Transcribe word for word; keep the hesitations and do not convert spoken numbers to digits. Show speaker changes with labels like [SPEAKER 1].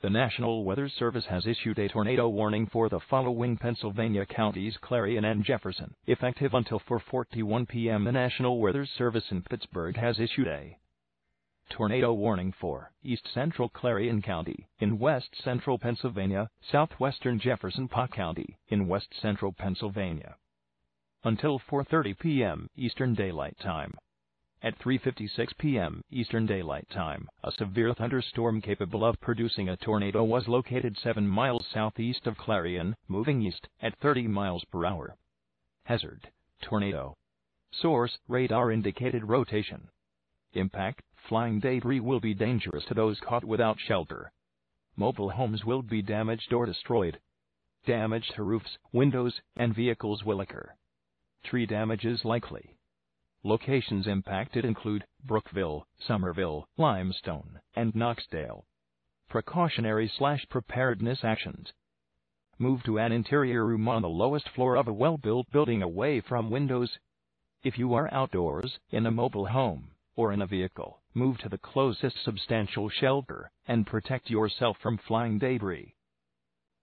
[SPEAKER 1] The National Weather Service has issued a tornado warning for the following Pennsylvania counties: Clarion and Jefferson. Effective until four forty-one p m The National Weather Service in Pittsburgh has issued a tornado warning for East Central Clarion County, in West Central Pennsylvania, Southwestern Jefferson County, in West Central Pennsylvania, until four thirty p m Eastern Daylight Time. At three fifty-six p m Eastern Daylight Time, a severe thunderstorm capable of producing a tornado was located seven miles southeast of Clarion, moving east at thirty miles per hour. Hazard: tornado. Source: radar indicated rotation. Impact: flying debris will be dangerous to those caught without shelter. Mobile homes will be damaged or destroyed. Damage to roofs, windows, and vehicles will occur. Tree damage is likely. Locations impacted include Brookville, Somerville, Limestone, and Knoxdale. Precautionary slash preparedness actions: move to an interior room on the lowest floor of a well-built building away from windows. If you are outdoors, in a mobile home, or in a vehicle, move to the closest substantial shelter and protect yourself from flying debris.